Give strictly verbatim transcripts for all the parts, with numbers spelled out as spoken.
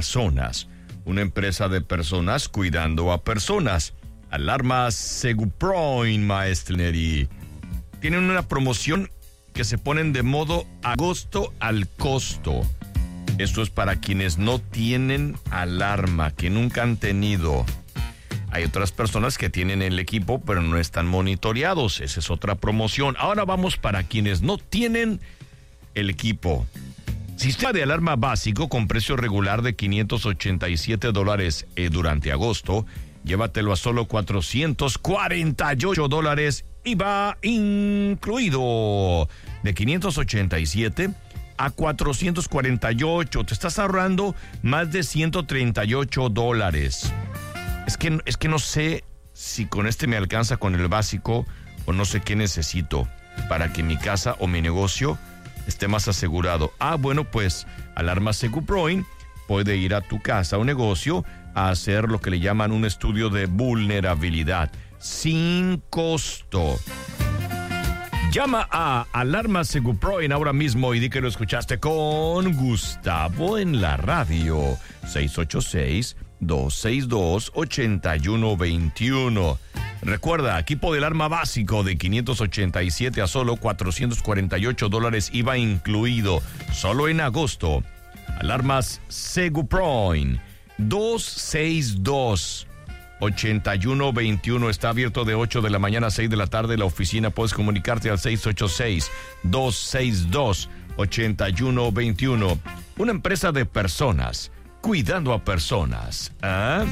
personas. Una empresa de personas cuidando a personas. Alarmas Seguproin, maestrineri. Tienen una promoción que se ponen de modo agosto al costo. Esto es para quienes no tienen alarma, que nunca han tenido. Hay otras personas que tienen el equipo, pero no están monitoreados. Esa es otra promoción. Ahora vamos para quienes no tienen el equipo. Sistema de alarma básico con precio regular de quinientos ochenta y siete dólares eh, durante agosto. Llévatelo a solo cuatrocientos cuarenta y ocho dólares y va incluido. De quinientos ochenta y siete a cuatrocientos cuarenta y ocho. Te estás ahorrando más de ciento treinta y ocho dólares. Es que, es que no sé si con este me alcanza con el básico o no sé qué necesito para que mi casa o mi negocio esté más asegurado. Ah, bueno, pues Alarma Seguproin puede ir a tu casa o negocio a hacer lo que le llaman un estudio de vulnerabilidad sin costo. Llama a Alarma Seguproin ahora mismo y di que lo escuchaste con Gustavo en la radio. seis ocho seis, dos seis dos, ocho uno dos uno. Recuerda, equipo de alarma básico de quinientos ochenta y siete a solo cuatrocientos cuarenta y ocho dólares I V A incluido. Solo en agosto. Alarmas Seguproin dos seis dos, ocho uno dos uno. Está abierto de ocho de la mañana a seis de la tarde. La oficina puedes comunicarte al seis ocho seis, dos seis dos, ocho uno dos uno. Una empresa de personas cuidando a personas. ¿Ah?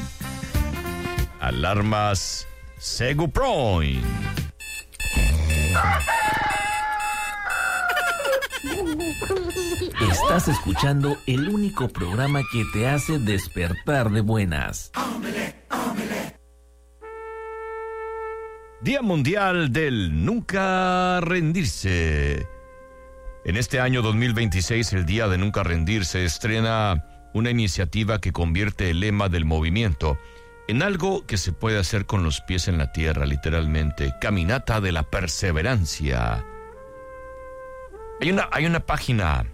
Alarmas Seguproin. Estás escuchando el único programa que te hace despertar de buenas. Día Mundial del Nunca Rendirse. En este año dos mil veintiséis, el Día de Nunca Rendirse, estrena una iniciativa que convierte el lema del movimiento en algo que se puede hacer con los pies en la tierra, literalmente. Caminata de la Perseverancia. Hay una, hay una página,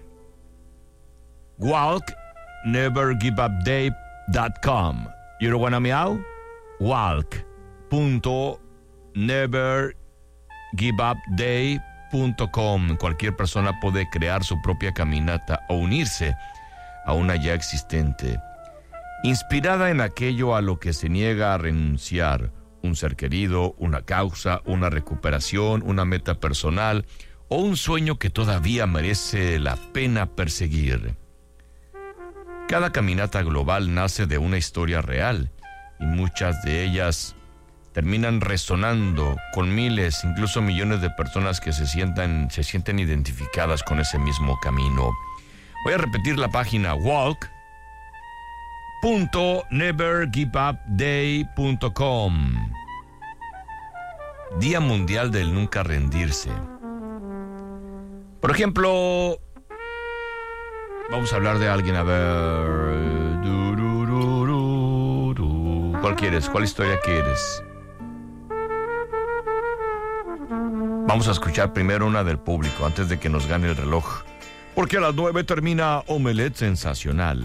walk never give up day dot com. You know what I mean? walk punto never give up day punto com. Cualquier persona puede crear su propia caminata o unirse a una ya existente, inspirada en aquello a lo que se niega a renunciar, un ser querido, una causa, una recuperación, una meta personal o un sueño que todavía merece la pena perseguir. Cada caminata global nace de una historia real y muchas de ellas terminan resonando con miles, incluso millones de personas que se sientan, se sienten identificadas con ese mismo camino. Voy a repetir la página, walk punto never give up day punto com. Día Mundial del Nunca Rendirse. Por ejemplo, vamos a hablar de alguien, a ver. Du, du, du, du, du. ¿Cuál quieres? ¿Cuál historia quieres? Vamos a escuchar primero una del público antes de que nos gane el reloj. Porque a las nueve termina Omelette Sensacional.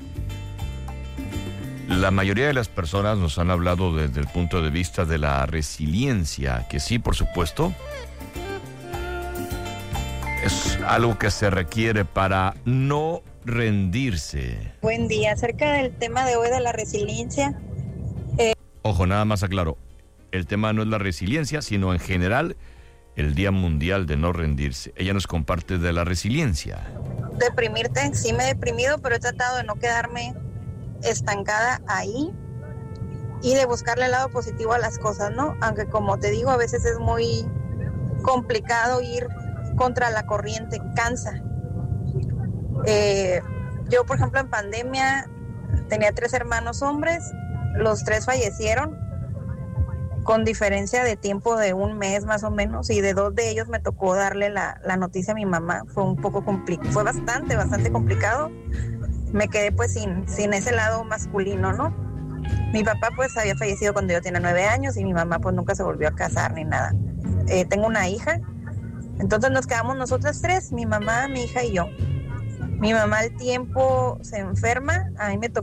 La mayoría de las personas nos han hablado desde el punto de vista de la resiliencia, que sí, por supuesto, es algo que se requiere para no rendirse. Buen día. Acerca del tema de hoy de la resiliencia. Eh... Ojo, nada más aclaro. El tema no es la resiliencia, sino en general el Día Mundial de No Rendirse. Ella nos comparte de la resiliencia. Deprimirte, sí me he deprimido, pero he tratado de no quedarme estancada ahí y de buscarle el lado positivo a las cosas, ¿no? Aunque como te digo, a veces es muy complicado ir contra la corriente, cansa. Eh, yo, por ejemplo, en pandemia tenía tres hermanos hombres, los tres fallecieron con diferencia de tiempo de un mes más o menos, y de dos de ellos me tocó darle la, la noticia a mi mamá. Fue un poco complicado, fue bastante, bastante complicado. Me quedé pues sin, sin ese lado masculino, ¿no? Mi papá pues había fallecido cuando yo tenía nueve años y mi mamá pues nunca se volvió a casar ni nada. Eh, tengo una hija, entonces nos quedamos nosotras tres, mi mamá, mi hija y yo. Mi mamá al tiempo se enferma, a mí me tocó